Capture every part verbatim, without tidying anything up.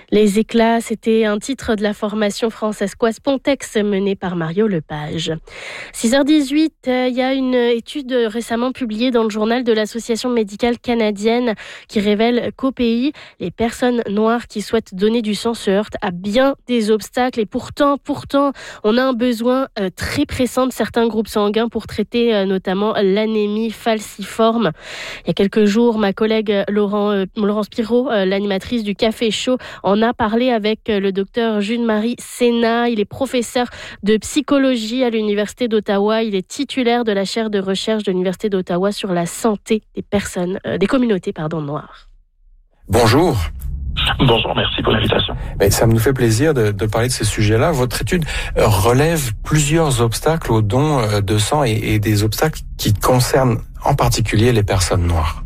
Les éclats, c'était un titre de la formation française-coise Pontex menée par Mario Lepage. six heures dix-huit, il y a une étude récemment publiée dans le journal de l'Association médicale canadienne qui révèle qu'au pays, les personnes noires qui souhaitent donner du sang se heurtent à bien des obstacles. Et pourtant, pourtant, on a un besoin très pressant de certains groupes sanguins pour traiter notamment l'anémie falciforme. Il y a quelques jours, ma collègue Laurent, Laurence Pirot, l'animatrice du Café Chaud, en a parlé avec le docteur Jules-Marie Sénat. Il est professeur de psychologie à l'Université d'Ottawa. Il est titulaire de la chaire de recherche de l'Université d'Ottawa sur la santé des personnes, euh, des communautés pardon, noires. Bonjour. Bonjour, merci pour l'invitation. Mais ça me fait plaisir de, de parler de ces sujets-là. Votre étude relève plusieurs obstacles au don de sang et, et des obstacles qui concernent en particulier les personnes noires.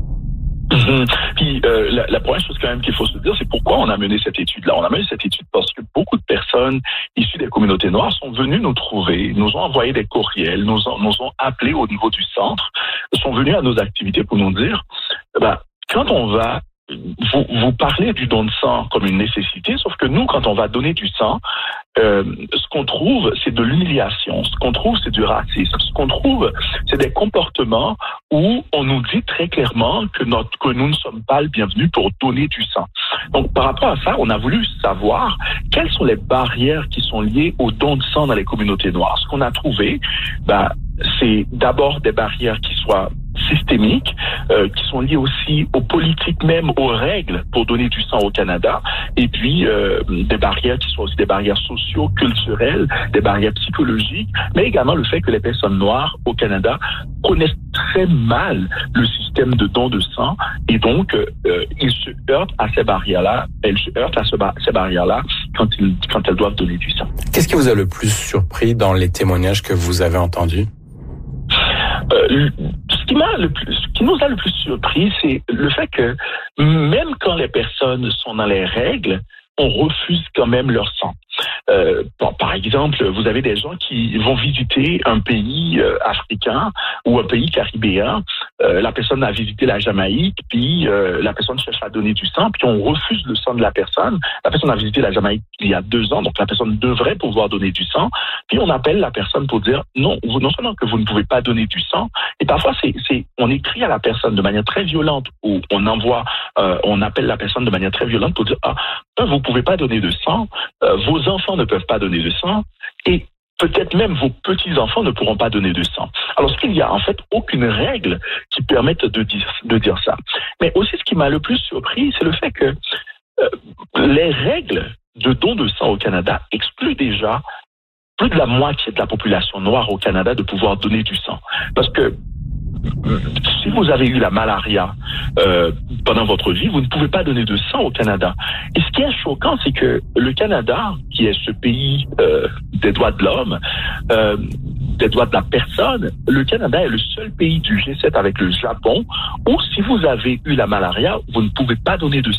Mmh. Puis euh, la, la première chose quand même qu'il faut se dire, c'est pourquoi on a mené cette étude-là. On a mené cette étude parce que beaucoup de personnes issues des communautés noires sont venues nous trouver, nous ont envoyé des courriels, nous ont, nous ont appelés au niveau du centre, sont venus à nos activités pour nous dire, ben, quand on va Vous, vous parlez du don de sang comme une nécessité, sauf que nous, quand on va donner du sang, euh, ce qu'on trouve, c'est de l'humiliation. Ce qu'on trouve, c'est du racisme. Ce qu'on trouve, c'est des comportements où on nous dit très clairement que, notre, que nous ne sommes pas le bienvenu pour donner du sang. Donc, par rapport à ça, on a voulu savoir quelles sont les barrières qui sont liées au don de sang dans les communautés noires. Ce qu'on a trouvé, ben, c'est d'abord des barrières qui soient systémiques, euh, qui sont liées aussi aux politiques même, aux règles pour donner du sang au Canada, et puis euh, des barrières qui sont aussi des barrières socio-culturelles, des barrières psychologiques, mais également le fait que les personnes noires au Canada connaissent très mal le système de don de sang, et donc euh, ils se heurtent à ces barrières-là, elles se heurtent à ce bar- ces barrières-là quand, ils, quand elles doivent donner du sang. Qu'est-ce qui vous a le plus surpris dans les témoignages que vous avez entendus? Euh, ce qui m'a le plus, ce qui nous a le plus surpris, c'est le fait que même quand les personnes sont dans les règles, on refuse quand même leur sang. Euh, bon, par exemple, vous avez des gens qui vont visiter un pays euh, africain ou un pays caribéen. Euh, la personne a visité la Jamaïque, puis euh, la personne cherche à donner du sang, puis on refuse le sang de la personne. La personne a visité la Jamaïque il y a deux ans, donc la personne devrait pouvoir donner du sang. Puis on appelle la personne pour dire non, vous, non seulement que vous ne pouvez pas donner du sang, et parfois c'est, c'est on écrit à la personne de manière très violente, ou on envoie, euh, on appelle la personne de manière très violente pour dire ah, vous pouvez pas donner de sang, euh, vos enfants ne peuvent pas donner de sang, et peut-être même vos petits-enfants ne pourront pas donner de sang. Alors, ce qu'il y a en fait aucune règle qui permette de dire, de dire ça. Mais aussi, ce qui m'a le plus surpris, c'est le fait que euh, les règles de don de sang au Canada excluent déjà plus de la moitié de la population noire au Canada de pouvoir donner du sang. Parce que si vous avez eu la malaria euh, pendant votre vie, vous ne pouvez pas donner de sang au Canada. Et ce qui est choquant, c'est que le Canada, qui est ce pays euh, des droits de l'homme, euh, des droits de la personne, le Canada est le seul pays du G sept avec le Japon où si vous avez eu la malaria, vous ne pouvez pas donner de sang.